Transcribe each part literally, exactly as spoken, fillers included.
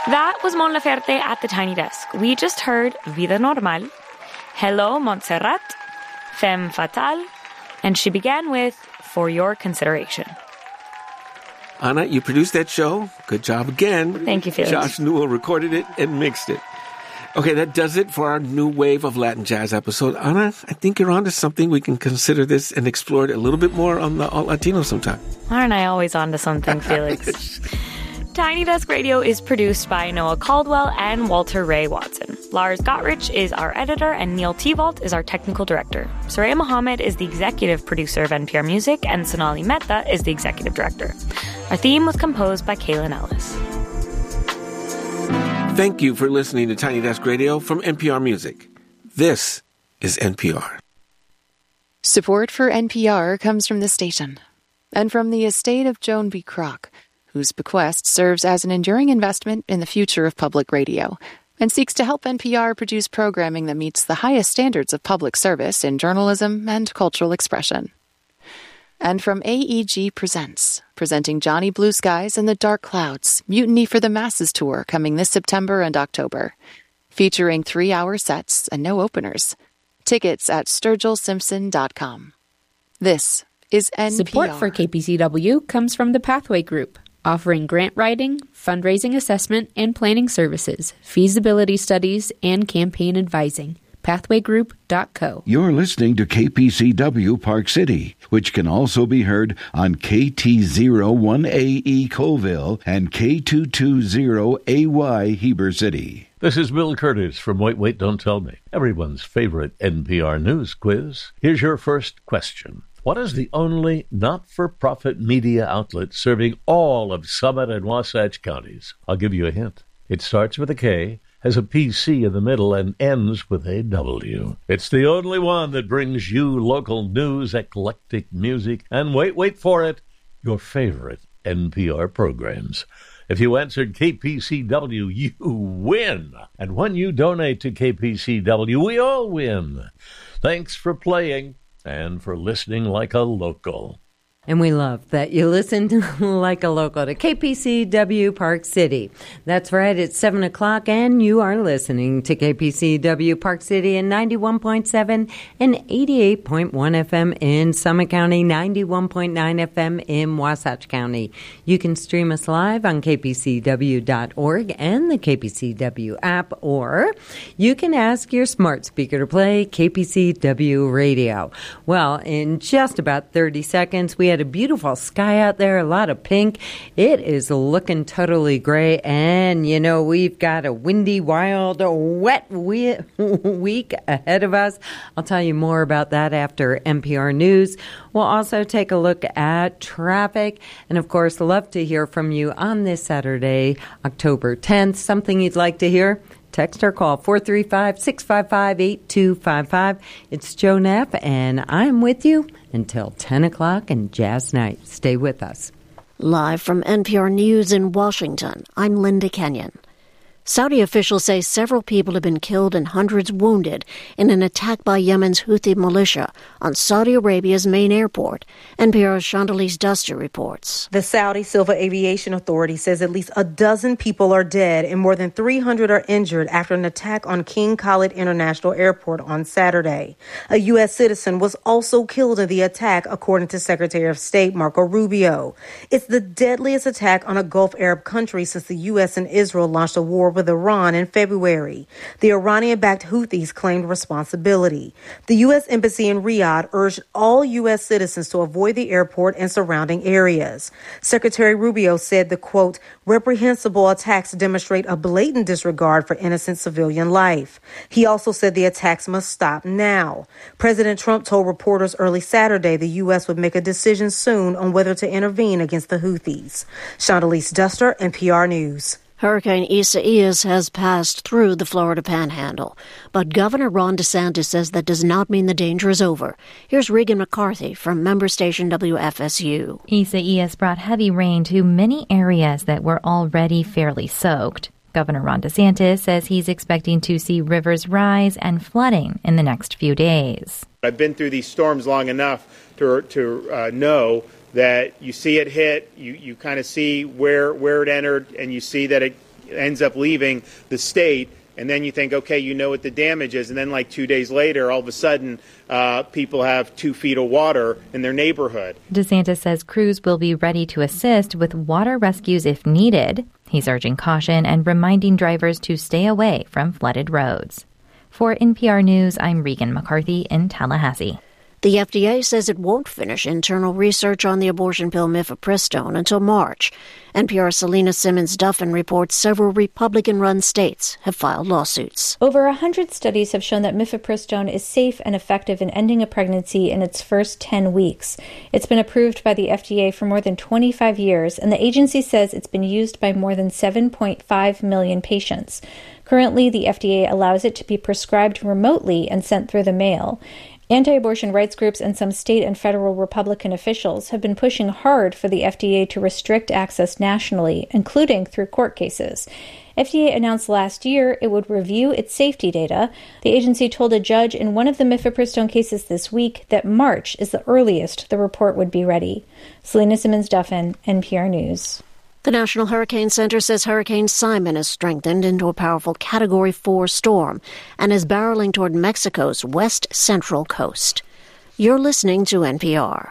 That was Mon Laferte at the Tiny Desk. We just heard Vida Normal, Hello Montserrat, Femme Fatale, and she began with For Your Consideration. Anna, you produced that show. Good job again. Thank you, Felix. Josh Newell recorded it and mixed it. Okay, that does it for our new wave of Latin jazz episode. Anna, I think you're onto something. We can consider this and explore it a little bit more on the All Latino sometime. Aren't I always onto something, Felix? Tiny Desk Radio is produced by Noah Caldwell and Walter Ray Watson. Lars Gottrich is our editor, and Neil Tevault is our technical director. Soraya Mohammed is the executive producer of N P R Music, and Sonali Mehta is the executive director. Our theme was composed by Kaylin Ellis. Thank you for listening to Tiny Desk Radio from N P R Music. This is N P R. Support for N P R comes from the station and from the estate of Joan B. Kroc, whose bequest serves as an enduring investment in the future of public radio and seeks to help N P R produce programming that meets the highest standards of public service in journalism and cultural expression. And from A E G Presents, presenting Johnny Blue Skies and the Dark Clouds, Mutiny for the Masses tour coming this September and October, featuring three-hour sets and no openers. Tickets at sturgill simpson dot com. This is N P R. Support for K P C W comes from the Pathway Group, offering grant writing, fundraising assessment and planning services, feasibility studies, and campaign advising. pathway group dot co. You're listening to K P C W Park City, which can also be heard on K T zero one A E Colville and K two two zero A Y Heber City. This is Bill Curtis from Wait, Wait, Don't Tell Me, everyone's favorite N P R news quiz. Here's your first question. What is the only not-for-profit media outlet serving all of Summit and Wasatch counties? I'll give you a hint. It starts with a K, has a P C in the middle, and ends with a W. It's the only one that brings you local news, eclectic music, and wait, wait for it, your favorite N P R programs. If you answered K P C W, you win. And when you donate to K P C W, we all win. Thanks for playing and for listening like a local. And we love that you listen to like a local to K P C W Park City. That's right, it's seven o'clock, and you are listening to K P C W Park City in ninety-one point seven and eighty-eight point one F M in Summit County, ninety-one point nine F M in Wasatch County. You can stream us live on K P C W dot org and the K P C W app, or you can ask your smart speaker to play K P C W Radio. Well, in just about thirty seconds, we have a beautiful sky out there, a lot of pink. It is looking totally gray, and you know, we've got a windy, wild, wet we- week ahead of us. I'll tell you more about that after N P R News. We'll also take a look at traffic, and of course, love to hear from you on this Saturday, October tenth. Something you'd like to hear? Text or call four three five, six five five, eight two five five. It's Joe Neff, and I'm with you until ten o'clock and Jazz Night. Stay with us. Live from N P R News in Washington, I'm Linda Kenyon. Saudi officials say several people have been killed and hundreds wounded in an attack by Yemen's Houthi militia on Saudi Arabia's main airport. N P R's Chandalise Duster reports. The Saudi Civil Aviation Authority says at least a dozen people are dead and more than three hundred are injured after an attack on King Khalid International Airport on Saturday. A U S citizen was also killed in the attack, according to Secretary of State Marco Rubio. It's the deadliest attack on a Gulf Arab country since the U S and Israel launched a war with Iran in February. The Iranian-backed Houthis claimed responsibility. The U S Embassy in Riyadh urged all U S citizens to avoid the airport and surrounding areas. Secretary Rubio said the, quote, reprehensible attacks demonstrate a blatant disregard for innocent civilian life. He also said the attacks must stop now. President Trump told reporters early Saturday the U S would make a decision soon on whether to intervene against the Houthis. Chandalise Duster, N P R News. Hurricane Isaias has passed through the Florida Panhandle, but Governor Ron DeSantis says that does not mean the danger is over. Here's Regan McCarthy from member station W F S U. Isaias brought heavy rain to many areas that were already fairly soaked. Governor Ron DeSantis says he's expecting to see rivers rise and flooding in the next few days. I've been through these storms long enough to to uh, know that you see it hit, you, you kind of see where where it entered, and you see that it ends up leaving the state. And then you think, okay, you know what the damage is. And then like two days later, all of a sudden, uh, people have two feet of water in their neighborhood. DeSantis says crews will be ready to assist with water rescues if needed. He's urging caution and reminding drivers to stay away from flooded roads. For N P R News, I'm Regan McCarthy in Tallahassee. The F D A says it won't finish internal research on the abortion pill mifepristone until March. N P R's Selena Simmons-Duffin reports several Republican-run states have filed lawsuits. Over one hundred studies have shown that mifepristone is safe and effective in ending a pregnancy in its first ten weeks. It's been approved by the F D A for more than twenty-five years, and the agency says it's been used by more than seven point five million patients. Currently, the F D A allows it to be prescribed remotely and sent through the mail. Anti-abortion rights groups and some state and federal Republican officials have been pushing hard for the F D A to restrict access nationally, including through court cases. F D A announced last year it would review its safety data. The agency told a judge in one of the mifepristone cases this week that March is the earliest the report would be ready. Selena Simmons-Duffin, N P R News. The National Hurricane Center says Hurricane Simon has strengthened into a powerful Category four storm and is barreling toward Mexico's west-central coast. You're listening to N P R.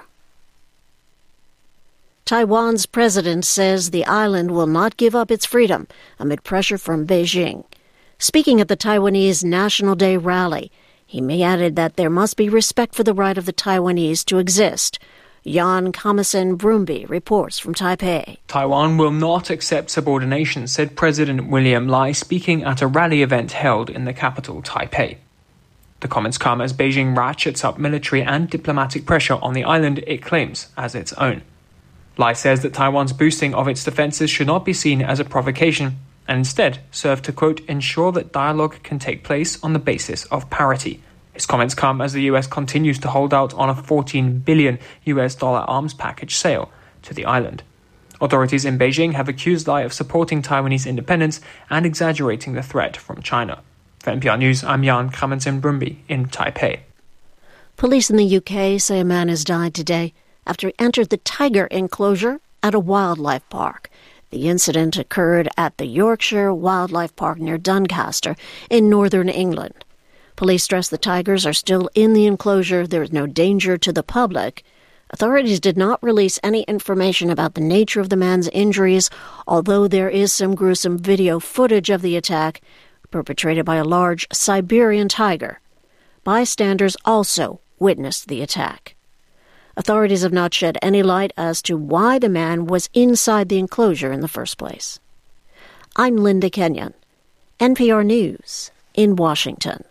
Taiwan's president says the island will not give up its freedom amid pressure from Beijing. Speaking at the Taiwanese National Day rally, he added that there must be respect for the right of the Taiwanese to exist. Jan Kamasin Brumby reports from Taipei. Taiwan will not accept subordination, said President William Lai, speaking at a rally event held in the capital, Taipei. The comments come as Beijing ratchets up military and diplomatic pressure on the island it claims as its own. Lai says that Taiwan's boosting of its defenses should not be seen as a provocation and instead serve to, quote, ensure that dialogue can take place on the basis of parity. His comments come as the U S continues to hold out on a fourteen billion U S dollar arms package sale to the island. Authorities in Beijing have accused Lai of supporting Taiwanese independence and exaggerating the threat from China. For N P R News, I'm Jan Kamensen Brumby in Taipei. Police in the U K say a man has died today after he entered the tiger enclosure at a wildlife park. The incident occurred at the Yorkshire Wildlife Park near Doncaster in northern England. Police stress the tigers are still in the enclosure. There is no danger to the public. Authorities did not release any information about the nature of the man's injuries, although there is some gruesome video footage of the attack perpetrated by a large Siberian tiger. Bystanders also witnessed the attack. Authorities have not shed any light as to why the man was inside the enclosure in the first place. I'm Linda Kenyon, N P R News in Washington.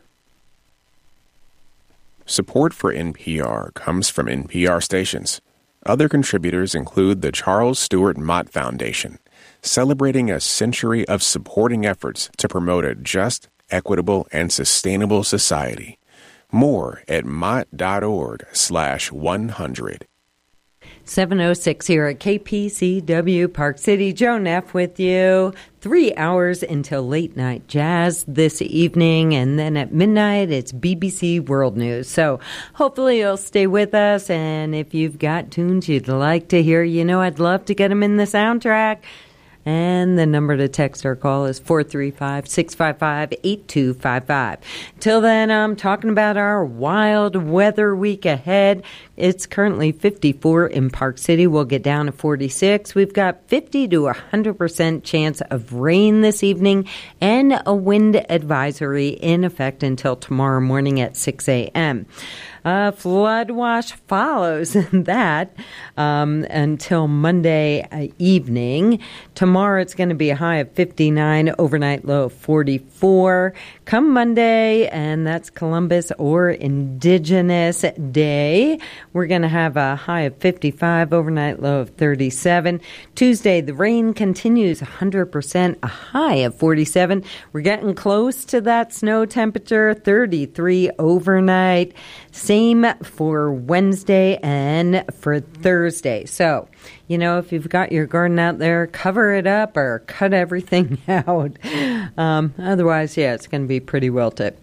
Support for N P R comes from N P R stations. Other contributors include the Charles Stewart Mott Foundation, celebrating a century of supporting efforts to promote a just, equitable, and sustainable society. More at mott.org slash 100. seven oh six here at K P C W Park City. Joe Neff with you. Three hours until late night jazz this evening. And then at midnight, it's B B C World News. So hopefully you'll stay with us. And if you've got tunes you'd like to hear, you know, I'd love to get them in the soundtrack. And the number to text or call is four three five, six five five, eight two five five. Till then, I'm talking about our wild weather week ahead. It's currently fifty-four in Park City. We'll get down to forty-six. We've got fifty to one hundred percent chance of rain this evening and a wind advisory in effect until tomorrow morning at six a.m. Uh, flood watch follows that um, until Monday uh, evening. Tomorrow it's going to be a high of fifty-nine, overnight low of forty-four. Come Monday, and that's Columbus or Indigenous Day, we're going to have a high of fifty-five, overnight low of thirty-seven. Tuesday, the rain continues, one hundred percent, a high of forty-seven. We're getting close to that snow temperature, thirty-three overnight. Same for Wednesday and for Thursday. So, you know, if you've got your garden out there, cover it up or cut everything out. Um, otherwise, yeah, it's going to be pretty wilted.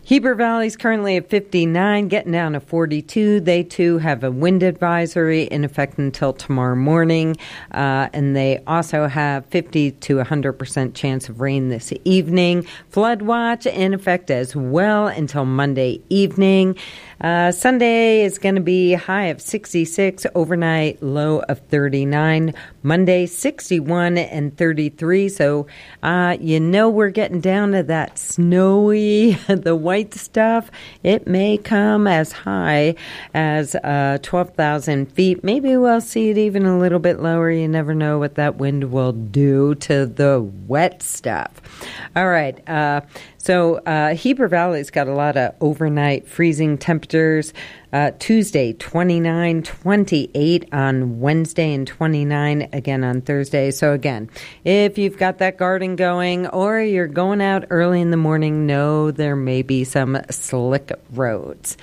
Heber Valley's currently at fifty-nine, getting down to forty-two. They, too, have a wind advisory in effect until tomorrow morning. Uh, and they also have fifty to one hundred percent chance of rain this evening. Flood watch in effect as well until Monday evening. Uh, Sunday is going to be high of sixty-six, overnight low of thirty-nine. Monday, sixty-one and thirty-three. So, uh, you know, we're getting down to that snowy, the white stuff. It may come as high as uh, twelve thousand feet. Maybe we'll see it even a little bit lower. You never know what that wind will do to the wet stuff. All right. Uh, so uh, Heber Valley's got a lot of overnight freezing temperatures. Uh, Tuesday, twenty-nine, twenty-eight on Wednesday, and twenty-nine again on Thursday. So again, if you've got that garden going or you're going out early in the morning, know there may be some slick roads.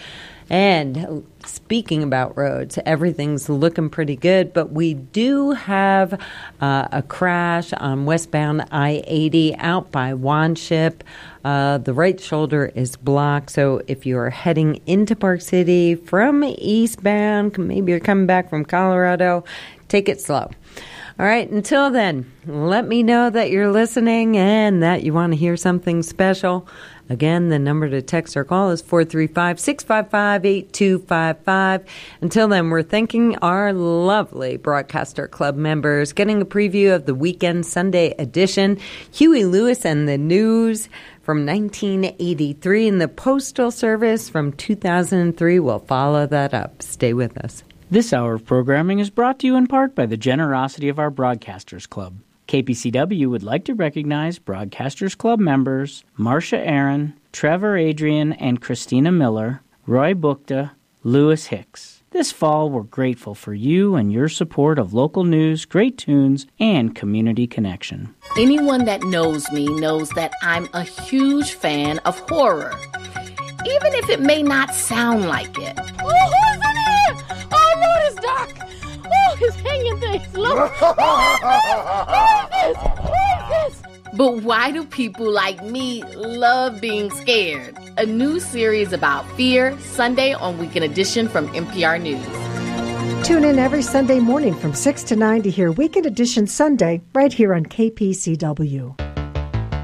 And speaking about roads, everything's looking pretty good, but we do have uh, a crash on westbound I eighty out by Wanship. Uh, the right shoulder is blocked, so if you are heading into Park City from eastbound, maybe you're coming back from Colorado, take it slow. All right, until then, let me know that you're listening and that you want to hear something special. Again, the number to text or call is four three five, six five five, eight two five five. Until then, we're thanking our lovely Broadcaster Club members, getting a preview of the weekend Sunday edition, Huey Lewis and the News from nineteen eighty-three, and the Postal Service from two thousand three. We'll follow that up. Stay with us. This hour of programming is brought to you in part by the generosity of our Broadcasters Club. K P C W would like to recognize Broadcasters Club members Marcia Aaron, Trevor Adrian and Christina Miller, Roy Bukta, Lewis Hicks. This fall, we're grateful for you and your support of local news, great tunes, and community connection. Anyone that knows me knows that I'm a huge fan of horror, even if it may not sound like it. Oh, who's in here? Oh, no, it's Doc. Oh, he's hanging things. Look. What is this? What is this? But why do people like me love being scared? A new series about fear, Sunday on Weekend Edition from N P R News. Tune in every Sunday morning from six to nine to hear Weekend Edition Sunday right here on K P C W.